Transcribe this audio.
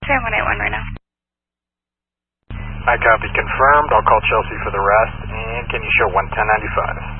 Sam 181 right now. I copy, confirmed. I'll call Chelsea for the rest. And can you show 11095?